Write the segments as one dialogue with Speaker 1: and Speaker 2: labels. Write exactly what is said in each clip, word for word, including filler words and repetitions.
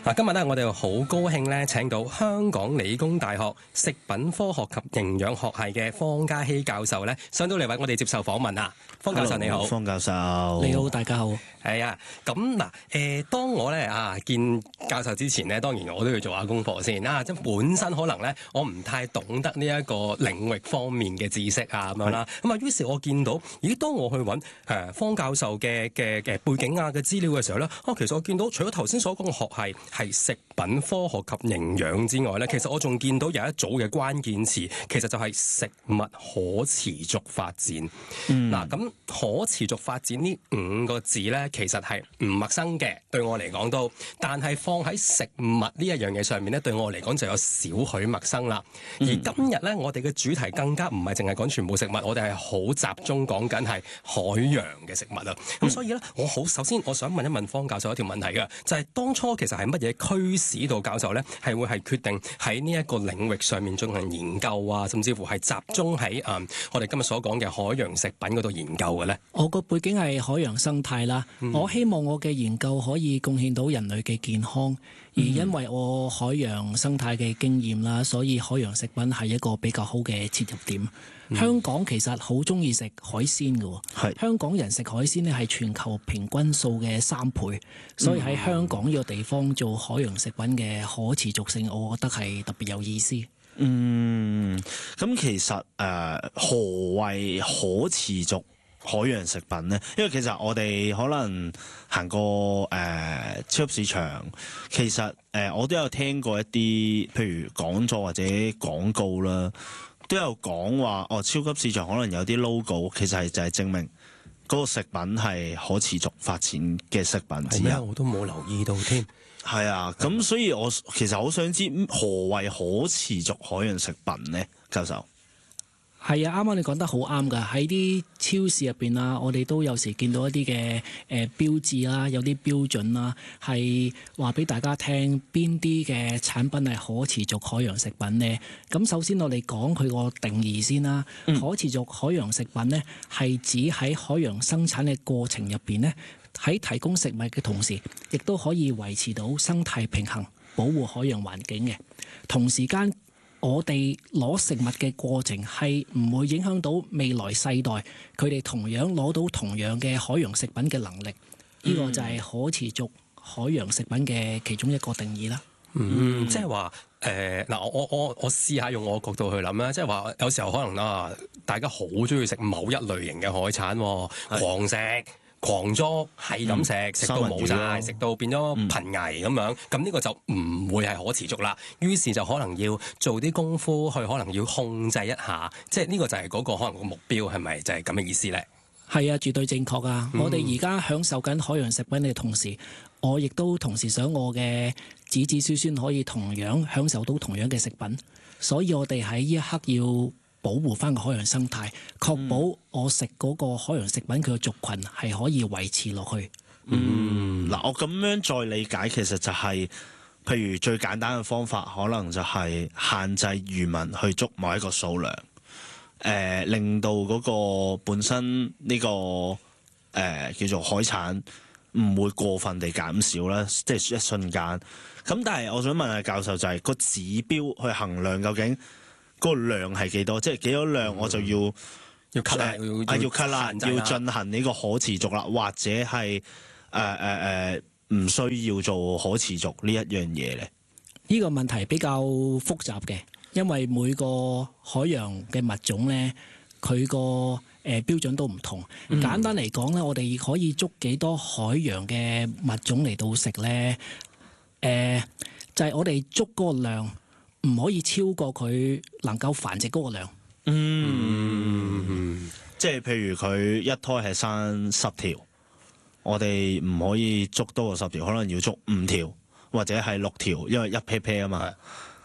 Speaker 1: 嗱，今日咧我哋好高興咧請到香港理工大學食品科學及營養學系嘅方嘉熙教授咧上到嚟為我哋接受訪問啊。方教授
Speaker 2: Hello,
Speaker 1: 你好。
Speaker 2: 方教授
Speaker 3: 你好，大家好。
Speaker 1: 係啊，咁嗱，誒，當我咧啊見教授之前咧，當然我都要做下功課先啊，即係本身可能咧我唔太懂得呢一個領域方面嘅知識啊咁樣啦，咁啊，於是我見到，咦，當我去揾誒方教授嘅嘅嘅背景啊嘅資料嘅時候咧，啊，其實我見到除咗頭先所講嘅學系係食品科學及營養之外咧，其實我仲見到有一組嘅關鍵詞，其實就係食物可持續發展。嗱、嗯，咁可持續發展呢五個字咧，其實係唔陌生嘅，對我嚟講都，但係放喺食物呢一樣嘢上面咧，對我嚟講就有少許陌生啦。而今日咧，我哋嘅主題更加唔係淨係講全部食物，我哋係好集中講緊係海洋嘅食物啊。咁、嗯、所以咧，我好首先我想問一問方教授一條問題嘅，就係、是、當初其實係乜嘢驅使到教授咧係會係決定喺呢一個領域上面進行研究啊，甚至乎係集中喺誒、嗯、我哋今日所講嘅海洋食品嗰度研究嘅咧？
Speaker 3: 我個背景係海洋生態啦、嗯，我希望我嘅研究可以貢獻到人類嘅健康，而因為我海洋生態嘅經驗啦，所以海洋食品係一個比較好嘅切入點。嗯、香港其實好中意食海鮮嘅，香港人食海鮮呢係全球平均數嘅三倍，所以喺香港呢個地方做海洋食品嘅可持續性，我覺得係特別有意思。
Speaker 2: 嗯，咁其實誒、呃、何謂可持續海洋食品呢？因為其實我哋可能行過誒、呃、超級市場，其實誒、呃、我都有聽過一啲譬如講座或者廣告啦，都有講話哦，超級市場可能有啲 logo， 其實係就係證明嗰個食品係可持續發展嘅食品之一。
Speaker 1: 我都冇留意到添。
Speaker 2: 係啊，咁所以我其實好想知何謂可持續海洋食品呢？教授。
Speaker 3: 係啊，啱啱你講得好啱㗎。喺啲超市入邊啊，我哋都有時見到一啲嘅誒標誌啦，有啲標準啦，係話俾大家聽邊啲嘅產品係可持續海洋食品呢？咁首先我哋講佢個定義先啦、嗯。可持續海洋食品呢，係指喺海洋生產嘅過程入邊呢，喺提供食物嘅同時，亦都可以維持到生態平衡，保護海洋環境嘅。同時間，我哋攞食物嘅過程係唔會影響到未來世代，佢哋同樣攞到同樣嘅海洋食品嘅能力。呢、嗯、個就係可持續海洋食品嘅其中一個定義啦。
Speaker 1: 嗯，即係話誒嗱，我我我我試下用我角度去諗啦，即係話有時候可能啊，大家好中意食某一類型嘅海產，狂食。狂捉係咁食，食到冇晒，食到變咗瀕危咁樣，咁呢個就唔會係可持續啦。於是就可能要做啲功夫去，可能要控制一下，即係呢個就係嗰個可能個目標，係咪就係咁嘅意思咧？
Speaker 3: 係啊，絕對正確啊！嗯、我哋而家享受緊海洋食品嘅同時，我亦都同時想我嘅子子孫孫可以同樣享受到同樣嘅食品，所以我哋喺呢一刻要保護翻個海洋生態，確保我食嗰個海洋食品佢嘅族群係可以維持落去。
Speaker 2: 嗯，嗱、嗯，我咁樣再理解，其實就係、是，譬如最簡單嘅方法，可能就係限制漁民去捉某一個數量，誒、呃，令到嗰個本身呢、這個誒、呃、叫做海產唔會過分地減少啦，即係一瞬間。咁但係我想問下教授、就是，就係個指標去衡量究竟嗰個量係幾多？即係幾多量我就要、嗯、要 cut 啦，要要 cut 啦，要進行呢個可持續啦，或者係誒誒誒唔需要做可持續呢一樣嘢咧？
Speaker 3: 呢個問題比較複雜嘅，因為每個海洋嘅物種咧，佢個誒標準都唔同。嗯、簡單嚟講咧，我哋可以捉幾多海洋嘅物種嚟到食咧？誒、呃，就係、是、我哋捉嗰個量。唔可以超過佢能夠繁殖嗰個量。
Speaker 2: 嗯，嗯即係譬如佢一胎係生十條，我哋唔可以捉多過十條，可能要捉五條或者係六條，因為一 pair pair 啊嘛。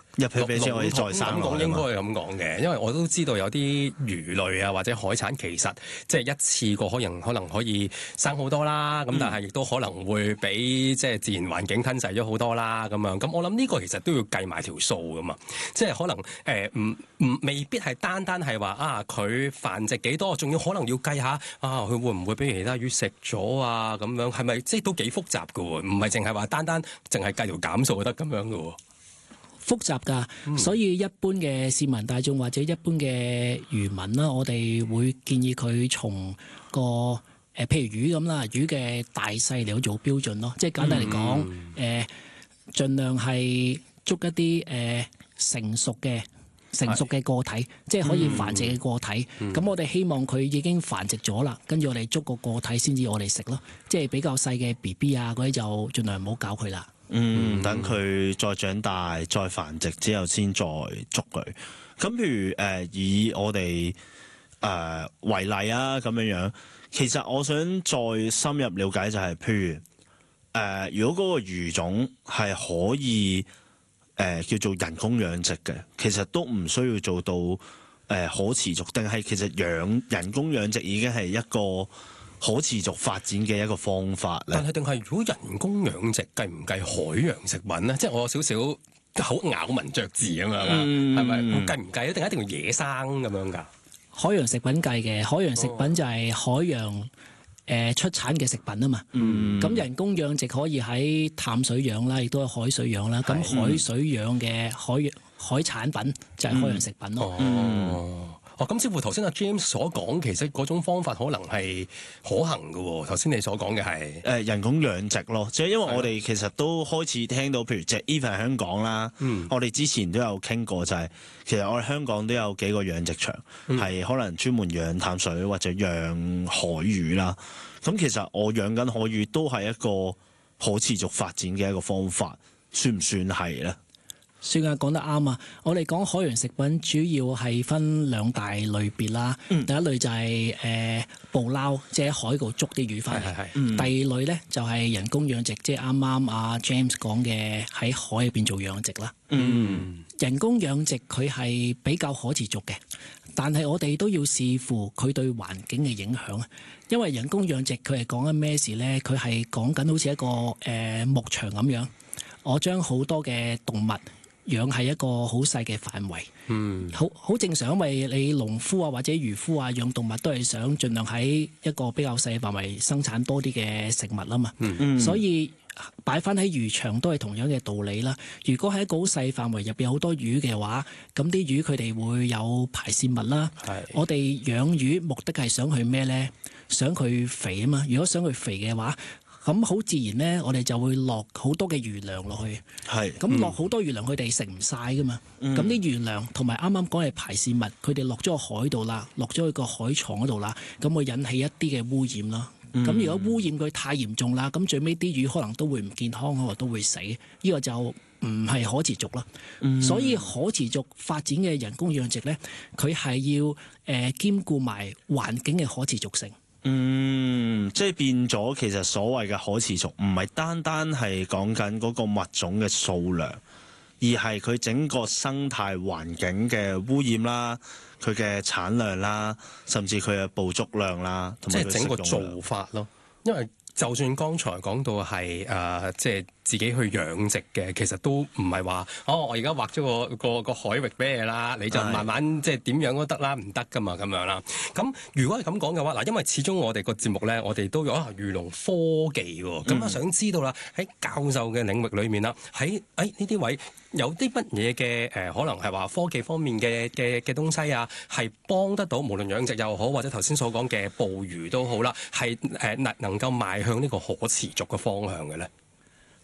Speaker 2: 入去俾先可以再生
Speaker 1: 咁講
Speaker 2: 落去嘛。
Speaker 1: 應該係咁講嘅，因為我都知道有啲魚類啊或者海產其實即係一次過可能可能可以生好多啦，咁、
Speaker 2: 嗯
Speaker 1: 但係亦都可能會俾即係自然環境吞噬咗好多啦咁樣。咁我諗呢個其實都要計埋條數噶嘛，即係可能誒唔唔未必係單單係話啊佢繁殖幾多，仲要可能要計下啊佢會唔會俾其他魚食咗啊咁樣，係咪即係都幾複雜噶喎？唔係淨係話單單淨係計條減數就得咁樣噶喎。
Speaker 3: 複雜㗎，所以一般嘅市民大眾或者一般嘅漁民啦，我哋會建議佢從個誒、呃，譬如魚咁啦，魚嘅大細嚟做標準咯。即係簡單嚟講，誒、呃，盡量係捉一啲誒、呃、成熟嘅成熟嘅個體，即係可以繁殖嘅個體。咁、嗯、我哋希望佢已經繁殖咗啦，跟住我哋捉個個體先至我哋食咯。即係比較細嘅 B B 啊嗰啲就盡量唔好搞佢啦。
Speaker 2: 嗯，等佢再長大、再繁殖之後，先再捉佢。咁譬如誒、呃，以我哋誒、呃、為例啊，咁樣樣，其實我想再深入了解就係、是，譬如誒、呃，如果嗰個魚種係可以誒、呃、叫做人工養殖嘅，其實都唔需要做到誒、呃、可持續，定係其實養人工養殖已經係一個可持續發展嘅一個方法咧。
Speaker 1: 但係定係如果人工養殖計唔計海洋食品咧？即係我有少少好咬文嚼字咁樣啊，係咪、嗯、計唔計？定係一定要野生咁樣㗎？
Speaker 3: 海洋食品計嘅，海洋食品就係海洋誒、呃、出產嘅食品啊嘛。咁、嗯、人工養殖可以喺淡水養啦，亦都係海水養啦。咁是海水養嘅海洋海產品就係海洋食品咯。
Speaker 1: 嗯哦哦，咁似乎頭先阿 James 所講，其實嗰種方法可能係可行嘅喎。頭先你所講嘅係
Speaker 2: 誒人工養殖咯，即係因為我哋其實都開始聽到，譬如即係 even 香港啦，嗯、我哋之前都有傾過、就係，就係其實我哋香港都有幾個養殖場，係、嗯、可能專門養淡水或者養海魚啦。咁其實我養緊海魚都係一個可持續發展嘅一個方法，算唔算係咧？
Speaker 3: 算啊，講得啱啊！我哋講海洋食品主要係分兩大類別啦。嗯、第一類就係、是、誒、呃、捕撈，即係喺海度捉啲魚翻嚟。嗯、第二類咧就係人工養殖，即係啱啱阿 James 講嘅喺海入邊做養殖啦。嗯、人工養殖佢係比較可持續嘅，但係我哋都要視乎佢對環境嘅影響啊。因為人工養殖佢係講緊咩事咧？佢係講緊好似一個誒、呃、牧場咁樣，我將好多嘅動物養係一個好細嘅範圍，嗯，好好正常，因為你農夫啊或者漁夫啊養動物都係想盡量喺一個比較細嘅範圍生產多啲嘅食物啊嘛，嗯，所以擺翻喺漁場都係同樣嘅道理啦。如果喺一個好細範圍入邊好多魚嘅話，咁啲魚佢哋會有排泄物啦。係，我哋養魚目的係想去咩咧？想佢肥啊嘛。如果想佢肥嘅話，咁好自然咧，我哋就會落好多嘅魚糧落去。係，咁落好多魚糧，佢哋食唔晒噶嘛。咁啲、嗯、魚糧同埋啱啱講嘅排泄物，佢哋落咗個海度啦，落咗去個海床嗰度啦，咁會引起一啲嘅污染啦。咁、嗯、如果污染佢太嚴重啦，咁最尾啲魚可能都會唔健康，可能都會死。呢、呢個就唔係可持續啦。嗯、所以可持續發展嘅人工養殖咧，佢係要誒、呃、兼顧埋環境嘅可持續性。
Speaker 2: 嗯，即係變咗，其實所謂嘅可持續唔係單單係講緊嗰個物種嘅數量，而係佢整個生態環境嘅污染啦，佢嘅產量啦，甚至佢嘅捕捉量啦，同埋
Speaker 1: 即係整個做法咯。因為就算剛才講到係誒、呃，即係自己去養殖嘅，其實都唔係話哦，我而家畫咗個個個海域俾你啦，你就慢慢是即係點樣都得啦，唔得噶嘛咁樣啦。咁如果係咁講嘅話，嗱，因為始終我哋個節目咧，我哋都有啊漁農科技喎，咁啊、嗯、想知道啦，喺教授嘅領域裏面啦，喺誒呢啲位有啲乜嘢嘅誒，可能係話科技方面嘅嘅嘅東西啊，係幫得到無論養殖又好，或者頭先所講嘅捕魚都好啦，係誒能能夠邁向呢個可持續嘅方向嘅咧。